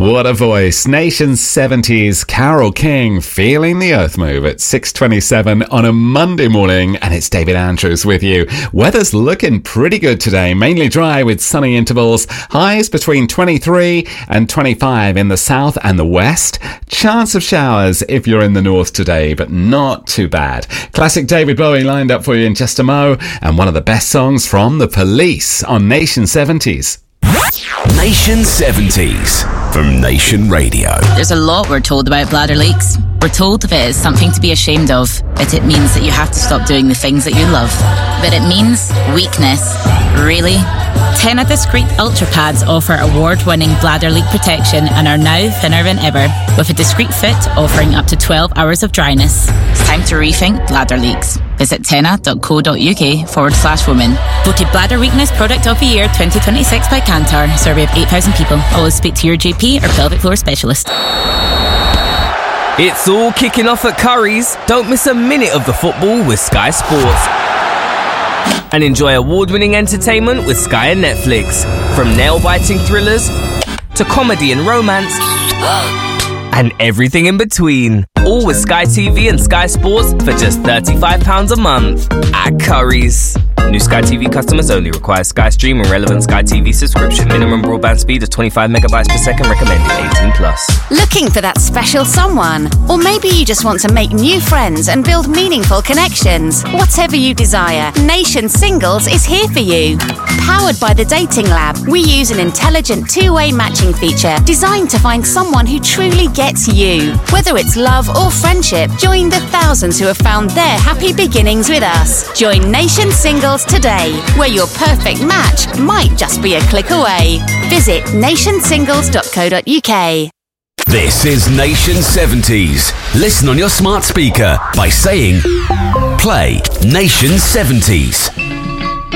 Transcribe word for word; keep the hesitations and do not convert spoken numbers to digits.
What a voice. Nation seventies, Carole King, feeling the earth move at six twenty-seven on a Monday morning, and it's David Andrews with you. Weather's looking pretty good today, mainly dry with sunny intervals, highs between twenty-three and twenty-five in the south and the west. Chance of showers if you're in the north today, but not too bad. Classic David Bowie lined up for you in just a mo, and one of the best songs from The Police on Nation seventies. Nation seventies from Nation Radio. There's a lot we're told about bladder leaks. We're told that it is something to be ashamed of, that it means that you have to stop doing the things that you love. But it means weakness. Really? Tena Discreet Ultra Pads offer award-winning bladder leak protection and are now thinner than ever, with a discreet fit offering up to twelve hours of dryness. It's time to rethink bladder leaks. Visit tena.co.uk forward slash women. Voted Bladder Weakness Product of the Year twenty twenty-six by Kantar. Survey of eight thousand people. Always speak to your G P or pelvic floor specialist. It's all kicking off at Curry's. Don't miss a minute of the football with Sky Sports. And enjoy award-winning entertainment with Sky and Netflix. From nail-biting thrillers to comedy and romance and everything in between. All with Sky T V and Sky Sports for just thirty-five pounds a month at Curry's. New Sky T V customers only. Require Sky Stream and relevant Sky T V subscription. Minimum broadband speed of twenty-five megabytes per second. Recommended eighteen plus. Looking for that special someone? Or maybe you just want to make new friends and build meaningful connections. Whatever you desire, Nation Singles is here for you. Powered by the Dating Lab, we use an intelligent two-way matching feature designed to find someone who truly gets you. Whether it's love or friendship, join the thousands who have found their happy beginnings with us. Join Nation Singles today, where your perfect match might just be a click away. Visit nation singles dot co dot uk. This is Nation seventies. Listen on your smart speaker by saying, play Nation seventies.